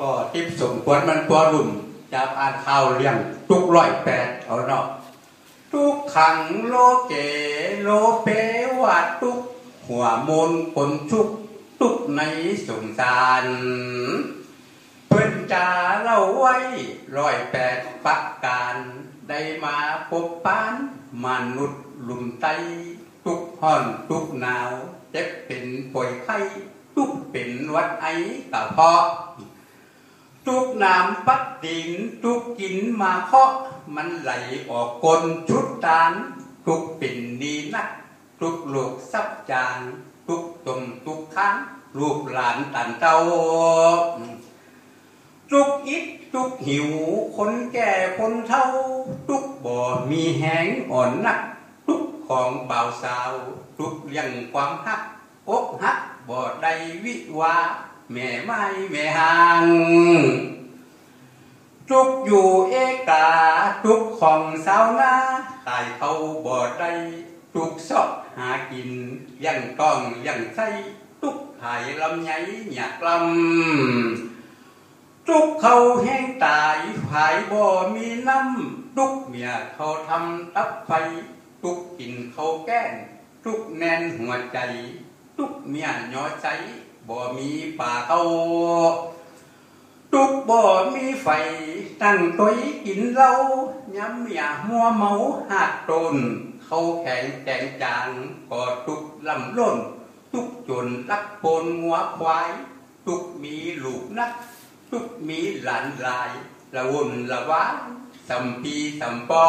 ก็ทิพย์สมควรมันตัวรุ่มจะอ่านข่าวเลี้ยงทุก108เอาเนาะทุกขังโลเกโลเปวัดทุกหัวมนคนชุกทุกในสงสารเพิ่นจาเล่าไว้108ประการได้มาพบปานมนุษย์ลุ่มไตทุกห้อนทุกหนาวเจ็บเป็นป่วยไข้ทุกเป็นวัดไอกระเพาะทุกน้ำปัดดินทุกกินมาเคาะมันไหลออกกลชุดตานทุกเป็นดีนักทุกลูกซับจางทุกตมทุกค้างลูกหลานตันเต้าทุกอิดทุกหิวคนแก่คนเฒ่าทุกบ่มีแหงอ่อนนักทุกของเบาสาวทุกเรื่องความฮักอกฮักบ่ได้วิวาแม่ไม้แม่ห่างทุกอยู่เอกาทุกของสาวนาตายเขาบ่ได้ทุกซอกหากินยังต้องยังใช้ทุกถ่ายลำไยหยักลำทุกเขาแห้งตายภายบ่มีน้ำทุกเมียเขาทำตับไฟทุกกินเขาแก้นทุกแน่นหัวใจทุกเมียย่อใจบ่มีป่าเขาทุกบ่มีไฟตั้งต้อยกินเหล้าย้ำเมียมัวเมาหาดตนเขาแข็งแกงจางก็ทุกลำล้นทุกจนรักปนงัวควายทุกมีลูกนักทุกมีหลานลายละวนละวาสัมพีสัมปอ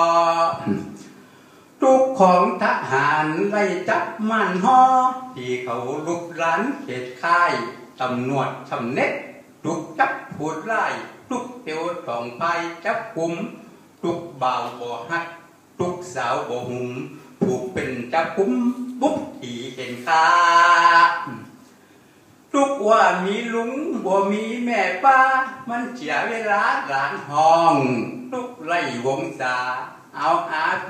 ทุกของทหารไล่จับมันห่อที่เขาลุกล้านเขตค่ายตำรวจทำเน็ตทุกจับพูดไล่ทุกเตียวสองไปจับกุมทุกบ่าวบ่ฮักทุกสาวบ่หุ่มผูกเป็นจับกุมปุ๊บที่เห็นค่าทุกว่ามีลุงบ่มีแม่ป้ามันเสียเวลาหลานห้องทุกไล่วงศาเอาอา